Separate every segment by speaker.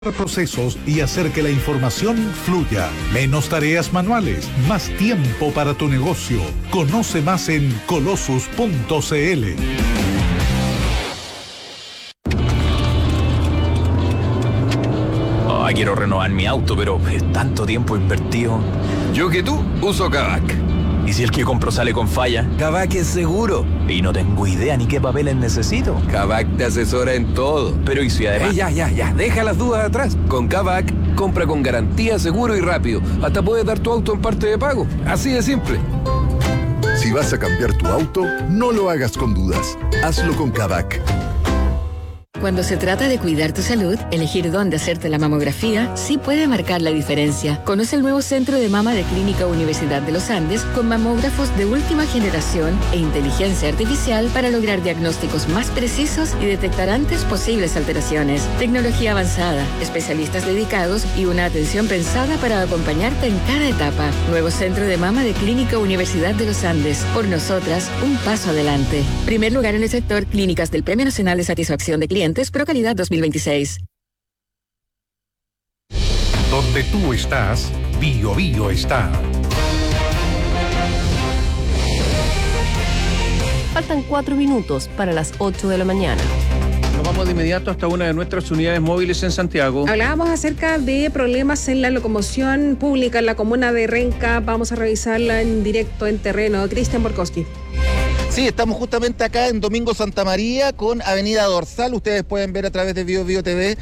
Speaker 1: procesos y hacer que la información fluya. Menos tareas manuales, más tiempo para tu negocio. Conoce más en Colossus.cl.
Speaker 2: Quiero renovar mi auto, pero es tanto tiempo invertido.
Speaker 3: Yo que tú uso Kavak.
Speaker 2: ¿Y si el que compro sale con falla?
Speaker 3: Kavak es seguro.
Speaker 2: Y no tengo idea ni qué papeles necesito.
Speaker 3: Kavak te asesora en todo.
Speaker 2: Pero ¿y si además?
Speaker 3: Ya, deja las dudas atrás. Con Kavak, compra con garantía, seguro y rápido. Hasta puedes dar tu auto en parte de pago. Así de simple.
Speaker 4: Si vas a cambiar tu auto, no lo hagas con dudas. Hazlo con Kavak.
Speaker 5: Cuando se trata de cuidar tu salud, elegir dónde hacerte la mamografía sí puede marcar la diferencia. Conoce el nuevo Centro de Mama de Clínica Universidad de los Andes con mamógrafos de última generación e inteligencia artificial para lograr diagnósticos más precisos y detectar antes posibles alteraciones. Tecnología avanzada, especialistas dedicados y una atención pensada para acompañarte en cada etapa. Nuevo Centro de Mama de Clínica Universidad de los Andes. Por nosotras, un paso adelante. Primer lugar en el sector clínicas del Premio Nacional de Satisfacción de Clientes ProCalidad 2026.
Speaker 1: Donde tú estás, Bio Bio está.
Speaker 6: Faltan 4 minutos para las 8 de la mañana.
Speaker 7: Nos vamos de inmediato hasta una de nuestras unidades móviles en Santiago.
Speaker 8: Hablábamos acerca de problemas en la locomoción pública en la comuna de Renca. Vamos a revisarla en directo, en terreno. Cristian Borkowski.
Speaker 9: Sí, estamos justamente acá en Domingo Santa María con Avenida Dorsal. Ustedes pueden ver a través de Bio Bio TV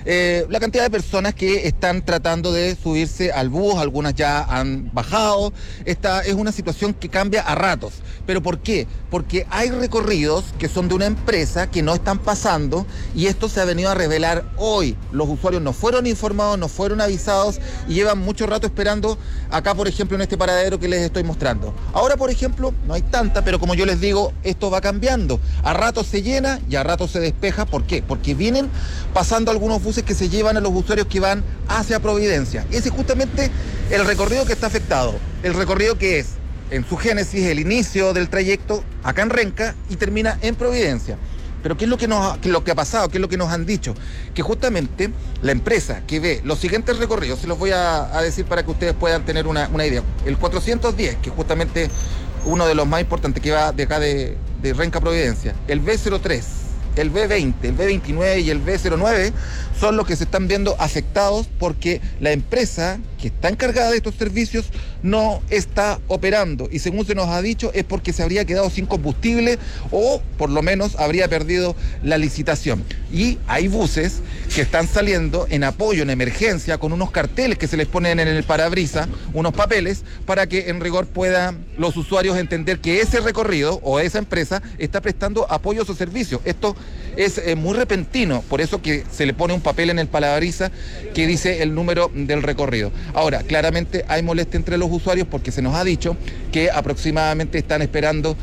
Speaker 9: la cantidad de personas que están tratando de subirse al bus. Algunas ya han bajado. Esta es una situación que cambia a ratos. ¿Pero por qué? Porque hay recorridos que son de una empresa que no están pasando y esto se ha venido a revelar hoy. Los usuarios no fueron informados, no fueron avisados y llevan mucho rato esperando acá, por ejemplo, en este paradero que les estoy mostrando. Ahora, por ejemplo, no hay tanta, pero como yo les digo, esto va cambiando. A ratos se llena y a ratos se despeja. ¿Por qué? Porque vienen pasando algunos buses que se llevan a los usuarios que van hacia Providencia. Ese es justamente el recorrido que está afectado. El recorrido que es, en su génesis, el inicio del trayecto acá en Renca y termina en Providencia. Pero ¿qué es lo que ha pasado? ¿Qué es lo que nos han dicho? Que justamente la empresa que ve los siguientes recorridos, se los voy a decir para que ustedes puedan tener una idea. El 410, que es justamente uno de los más importantes que va de acá de Renca a Providencia. El B03, el B20, el B29 y el B09 son los que se están viendo afectados porque la empresa que está encargada de estos servicios no está operando y según se nos ha dicho es porque se habría quedado sin combustible o por lo menos habría perdido la licitación. Y hay buses que están saliendo en apoyo, en emergencia, con unos carteles que se les ponen en el parabrisas, unos papeles, para que en rigor puedan los usuarios entender que ese recorrido o esa empresa está prestando apoyo a su servicio. Esto es muy repentino, por eso que se le pone un papel en el parabrisas que dice el número del recorrido. Ahora, claramente hay molestia entre los usuarios porque se nos ha dicho que aproximadamente están esperando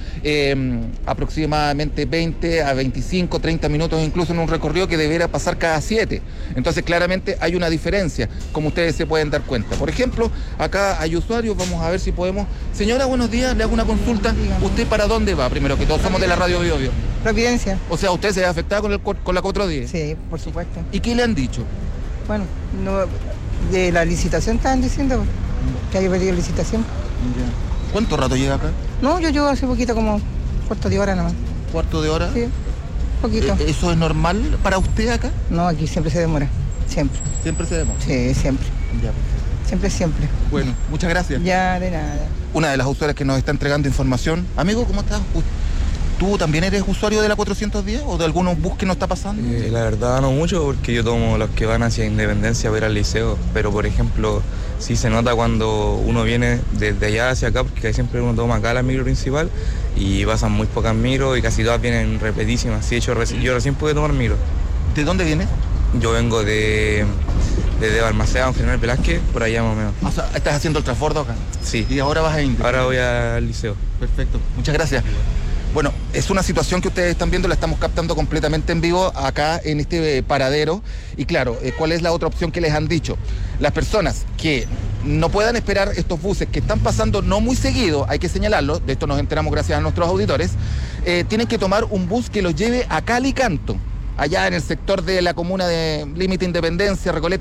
Speaker 9: aproximadamente 20 a 25, 30 minutos incluso en un recorrido que debería pasar cada 7. Entonces, claramente hay una diferencia, como ustedes se pueden dar cuenta. Por ejemplo, acá hay usuarios, vamos a ver si podemos... Señora, buenos días, le hago una consulta. ¿Usted para dónde va? Primero que todo, somos de la radio Bio Bio.
Speaker 10: Providencia.
Speaker 9: O sea, ¿usted se ve afectada con la 410?
Speaker 10: Sí, por supuesto.
Speaker 9: ¿Y qué le han dicho?
Speaker 10: Bueno, no, de la licitación estaban diciendo que había perdido licitación.
Speaker 9: Ya. ¿Cuánto rato llega acá?
Speaker 10: No, yo llevo hace poquito, como cuarto de hora nomás.
Speaker 9: ¿Cuarto de hora?
Speaker 10: Sí, poquito.
Speaker 9: ¿Eso es normal para usted acá?
Speaker 10: No, aquí siempre se demora, siempre.
Speaker 9: ¿Siempre se demora?
Speaker 10: Sí, siempre.
Speaker 9: Ya.
Speaker 10: Siempre.
Speaker 9: Bueno, muchas gracias.
Speaker 10: Ya, de nada.
Speaker 9: Una de las usuarias que nos está entregando información. Amigo, ¿cómo estás? ¿Tú también eres usuario de la 410 o de algún bus que no está pasando?
Speaker 11: La verdad no mucho porque yo tomo los que van hacia Independencia para ir al liceo, pero por ejemplo sí se nota cuando uno viene desde allá hacia acá porque siempre uno toma acá la micro principal y pasan muy pocas micros y casi todas vienen repetísimas. Sí, yo recién pude tomar micro.
Speaker 9: ¿De dónde vienes?
Speaker 11: Yo vengo de Balmaceda, General Velázquez, por allá más o menos.
Speaker 9: O sea, ¿estás haciendo el transbordo acá?
Speaker 11: Sí.
Speaker 9: ¿Y ahora vas a Independencia?
Speaker 11: Ahora voy al liceo.
Speaker 9: Perfecto, muchas gracias. Bueno, es una situación que ustedes están viendo, la estamos captando completamente en vivo acá en este paradero. Y claro, ¿cuál es la otra opción que les han dicho? Las personas que no puedan esperar estos buses que están pasando no muy seguido, hay que señalarlo, de esto nos enteramos gracias a nuestros auditores, tienen que tomar un bus que los lleve a Cali Canto. allá en el sector de la comuna de Límite Independencia, Recoleta.